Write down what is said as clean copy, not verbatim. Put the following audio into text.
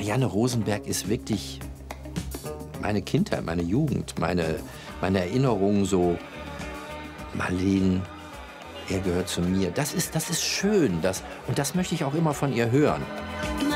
Marianne Rosenberg ist wirklich meine Kindheit, meine Jugend, meine Erinnerungen so. Marleen, er gehört zu mir. Das ist schön. Und das möchte ich auch immer von ihr hören.